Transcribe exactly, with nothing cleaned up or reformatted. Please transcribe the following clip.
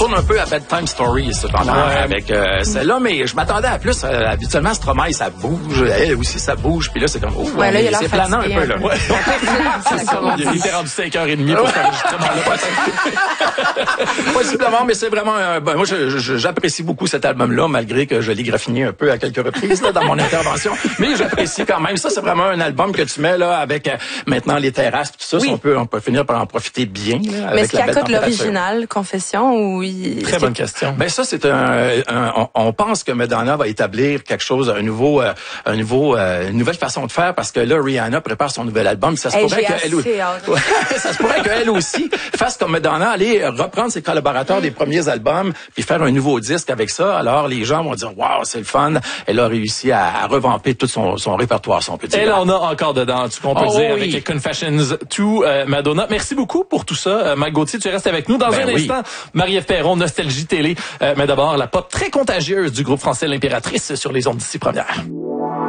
retourne un peu à Bedtime Story, cependant, ouais. avec euh, celle-là, mais je m'attendais à plus. Euh, habituellement, Stromae, ça bouge, elle aussi, ça bouge, puis là, c'est comme, oh, ouais, là, il c'est planant un peu, là. Ouais. Il était rendu cinq heures trente pour cet enregistrement-là. Possiblement, mais c'est vraiment, un, ben, moi, je, je, j'apprécie beaucoup cet album-là, malgré que je l'ai graffiné un peu à quelques reprises, là, dans mon intervention. Mais j'apprécie quand même. Ça, c'est vraiment un album que tu mets, là, avec euh, maintenant les terrasses, tout ça. Oui. On peut, on peut finir par en profiter bien, là, mais est-ce qu'il y a quoi de l'original, Confession, ou il... Très bonne question. Ben, ça, c'est un, un on, on pense que Madonna va établir quelque chose, un nouveau, euh, un nouveau, euh, une nouvelle façon de faire, parce que là, Rihanna prépare son nouvel album. Ça se hey, pourrait qu'elle aussi, ça se pourrait qu'elle aussi fasse comme Madonna, aller reprendre ses collaborateurs des premiers albums, puis faire un nouveau disque avec ça. Alors, les gens vont dire, waouh, c'est le fun. Elle a réussi à, à revamper tout son, son répertoire, si on peut dire. Elle en a encore dedans, tu qu'on peut oh, dire, oui. avec Confessions deux, euh, Madonna. Merci beaucoup pour tout ça. Euh, Marc Gauthier, tu restes avec nous dans ben un oui. instant. Marie-Ève Perron, Nostalgie Télé. Euh, mais d'abord, la pop très contagieuse du groupe français L'Impératrice sur les ondes d'ici première.